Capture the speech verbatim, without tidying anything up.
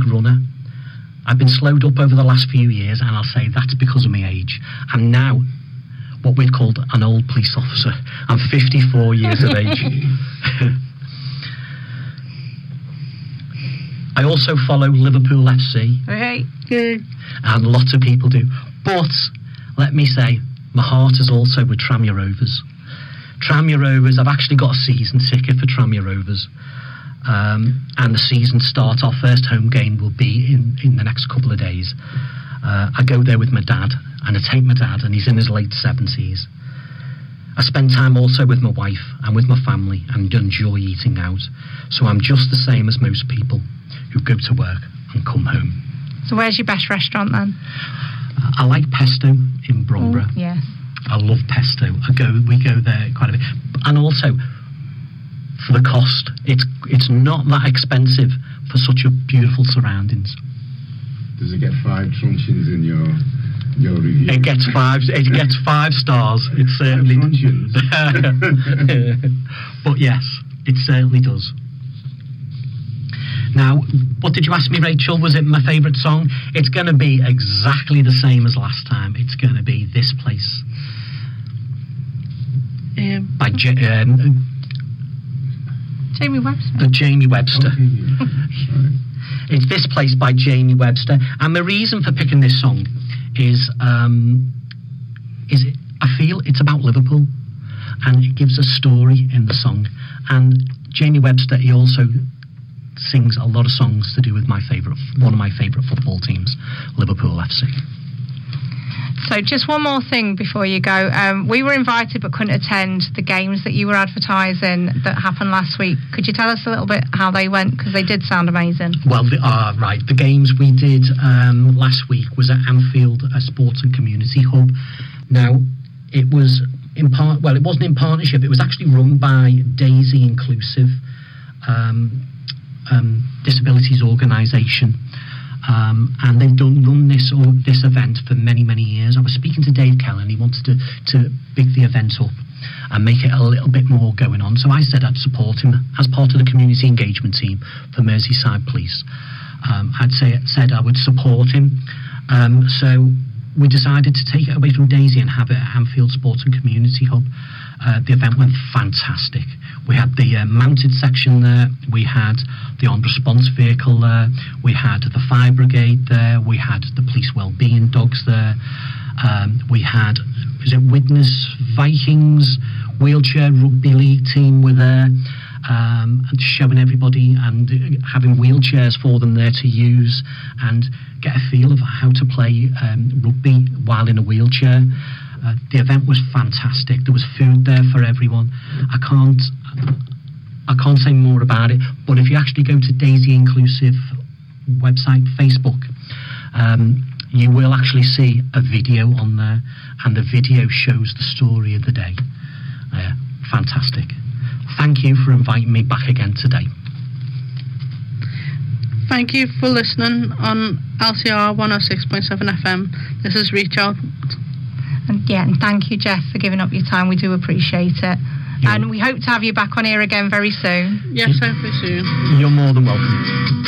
runner. I've been slowed up over the last few years, and I'll say that's because of my age. I'm now what we've called an old police officer. I'm fifty-four years of age. I also follow Liverpool F C. Right. And lots of people do. But, let me say, my heart is also with Tranmere Rovers. Tranmere Rovers, I've actually got a season ticket for Tranmere Rovers. Um, and the season starts, our first home game will be in, in the next couple of days. Uh, I go there with my dad, and I take my dad, and he's in his late seventies. I spend time also with my wife and with my family and enjoy eating out. So I'm just the same as most people who go to work and come home. So where's your best restaurant then? I like Pesto in Bromborough. Oh, yes. I love Pesto. I go, we go there quite a bit. And also, for the cost, it's it's not that expensive for such a beautiful surroundings. Does it get five truncheons in your your review? It gets five. It gets five stars. It certainly. Five truncheons. But yes, it certainly does. Now, what did you ask me, Rachel? Was it my favourite song? It's going to be exactly the same as last time. It's going to be This Place. Um, by J- um, Jamie Webster. uh, Jamie Webster. Okay, yeah. Right. It's This Place by Jamie Webster. And the reason for picking this song is, um, is it, I feel it's about Liverpool. And it gives a story in the song. And Jamie Webster, he also sings a lot of songs to do with my favourite, one of my favourite football teams, Liverpool F C. So just one more thing before you go. Um, we were invited but couldn't attend the games that you were advertising that happened last week. Could you tell us a little bit how they went? Because they did sound amazing. Well, the, uh, right, the games we did um, last week was at Anfield uh, Sports and Community Hub. Now, it was in part, well, it wasn't in partnership, it was actually run by Daisy Inclusive um, um, Disabilities Organisation. Um, and they've done run this or this event for many, many years. I was speaking to Dave Keller, and he wanted to, to big the event up and make it a little bit more going on. So I said I'd support him as part of the community engagement team for Merseyside Police. Um, I'd say said I would support him. Um, so we decided to take it away from Daisy and have it at Anfield Sports and Community Hub. Uh, the event went fantastic. We had the uh, mounted section there, we had the armed response vehicle there, we had the fire brigade there, we had the police wellbeing dogs there, um, we had, is it Widnes Vikings wheelchair rugby league team were there, um, and showing everybody and having wheelchairs for them there to use and get a feel of how to play um, rugby while in a wheelchair. Uh, the event was fantastic. There was food there for everyone. I can't I can't say more about it, but if you actually go to Daisy Inclusive website, Facebook, um, you will actually see a video on there, and the video shows the story of the day. Uh, fantastic. Thank you for inviting me back again today. Thank you for listening on L C R one oh six point seven F M. This is Reach Out. And yeah, and thank you, Jeff, for giving up your time. We do appreciate it. Yeah. And we hope to have you back on here again very soon. Yes, hopefully soon. You're more than welcome.